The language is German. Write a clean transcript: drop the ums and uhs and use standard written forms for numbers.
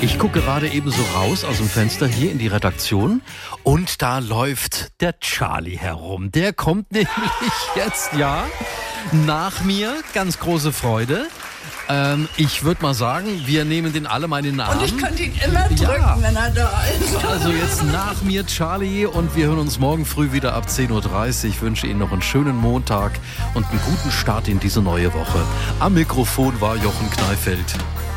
Ich gucke gerade eben so raus aus dem Fenster hier in die Redaktion und da läuft der Charlie herum. Der kommt nämlich jetzt, nach mir. Ganz große Freude. Ich würde mal sagen, wir nehmen den alle mal in den Arm. Und ich könnte ihn immer drücken, wenn er da ist. Also jetzt nach mir Charlie und wir hören uns morgen früh wieder ab 10.30 Uhr. Ich wünsche Ihnen noch einen schönen Montag und einen guten Start in diese neue Woche. Am Mikrofon war Jochen Kneifeld.